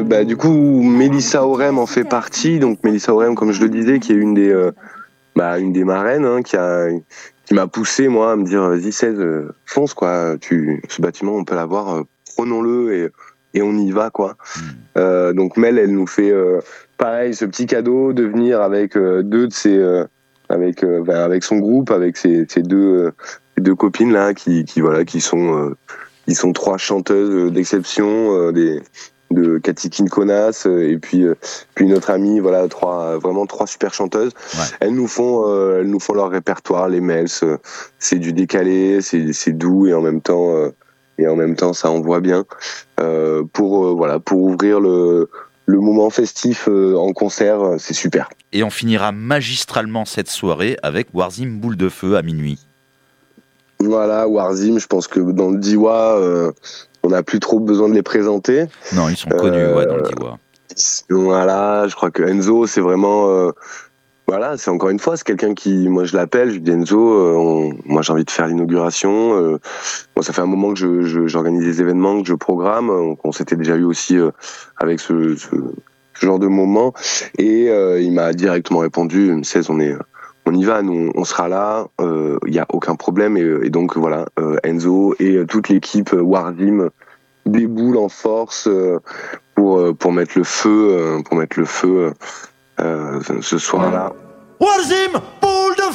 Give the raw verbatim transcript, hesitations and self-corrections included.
euh, bah, du coup, Mélissa Orem en fait partie. Donc, Mélissa Orem, comme je le disais, qui est une des, euh, bah, une des marraines, hein, qui a, qui m'a poussé, moi, à me dire, vas-y, seize, euh, fonce, quoi. Tu, ce bâtiment, on peut l'avoir, euh, prenons-le et, et on y va, quoi. Mmh. Euh, donc, Mel, elle nous fait, euh, pareil, ce petit cadeau de venir avec euh, deux de ses, euh, avec, euh, bah, avec son groupe, avec ses, ses deux, euh, ses deux copines, là, qui, qui, voilà, qui sont, euh, Ils sont trois chanteuses d'exception, euh, des, de Cathy Kinkonas, euh, et puis, euh, puis notre amie, voilà, trois, vraiment trois super chanteuses. Ouais. Elles nous font, euh, elles nous font leur répertoire, les Mels. Euh, c'est du décalé, c'est, c'est doux et en même temps, euh, et en même temps, ça envoie bien. Euh, pour, euh, voilà, pour ouvrir le, le moment festif euh, en concert, euh, c'est super. Et on finira magistralement cette soirée avec Warzim Boule de Feu à minuit. Voilà, Warzim, je pense que dans le Diois, euh, on n'a plus trop besoin de les présenter. Non, ils sont connus, euh, ouais, dans le Diois. Voilà, je crois que Enzo, c'est vraiment... Euh, voilà, c'est encore une fois, c'est quelqu'un qui... Moi, je l'appelle, je lui dis Enzo, euh, on, moi, j'ai envie de faire l'inauguration. Euh, bon, ça fait un moment que je, je, j'organise des événements, que je programme. Donc, on s'était déjà eu aussi euh, avec ce, ce, ce genre de moment. Et euh, il m'a directement répondu, seize, on est... On y va, nous, on sera là, il euh, n'y a aucun problème. Et, et donc, voilà, euh, Enzo et euh, toute l'équipe euh, Warzim déboulent en force euh, pour, euh, pour mettre le feu, euh, pour mettre le feu euh, ce soir-là. Warzim